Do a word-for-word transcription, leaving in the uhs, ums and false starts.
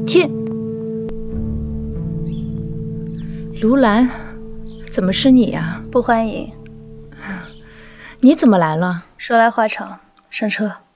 天，卢兰，怎么是你呀？ 不欢迎。 你怎么来了？ 说来话长，上车。